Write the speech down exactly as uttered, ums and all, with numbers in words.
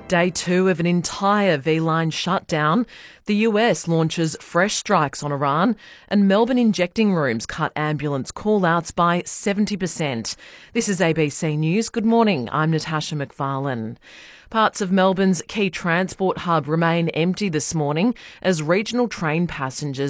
Day two of an entire V-line shutdown. The U S launches fresh strikes on Iran, and Melbourne injecting rooms cut ambulance call-outs by seventy percent. This is A B C News. Good morning, I'm Natasha McFarlane. Parts of Melbourne's key transport hub remain empty this morning as regional train passengers